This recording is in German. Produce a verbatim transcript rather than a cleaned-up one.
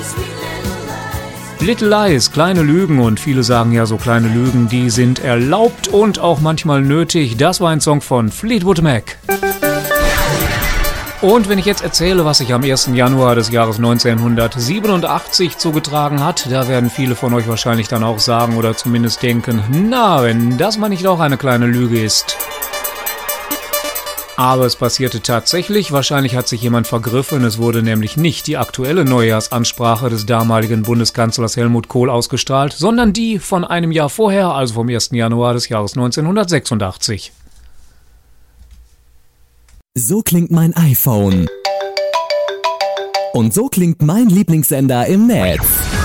Little Lies, kleine Lügen, und viele sagen ja, so kleine Lügen, die sind erlaubt und auch manchmal nötig. Das war ein Song von Fleetwood Mac. Und wenn ich jetzt erzähle, was sich am ersten Januar des Jahres neunzehnhundertsiebenundachtzig zugetragen hat, da werden viele von euch wahrscheinlich dann auch sagen oder zumindest denken, na, wenn das mal nicht auch eine kleine Lüge ist. Aber es passierte tatsächlich, wahrscheinlich hat sich jemand vergriffen, es wurde nämlich nicht die aktuelle Neujahrsansprache des damaligen Bundeskanzlers Helmut Kohl ausgestrahlt, sondern die von einem Jahr vorher, also vom ersten Januar des Jahres neunzehnhundertsechsundachtzig. So klingt mein iPhone. Und so klingt mein Lieblingssender im Netz.